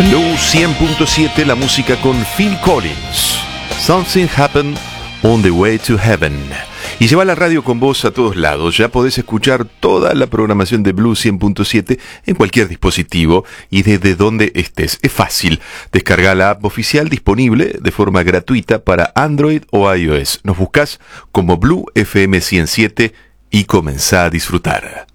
Blue 100.7, la música con Phil Collins. Something Happened on the Way to Heaven. Y lleva la radio con vos a todos lados. Ya podés escuchar toda la programación de Blue 100.7 en cualquier dispositivo y desde donde estés. Es fácil. Descarga la app oficial disponible de forma gratuita para Android o iOS. Nos buscás como Blue FM 107 y comenzá a disfrutar.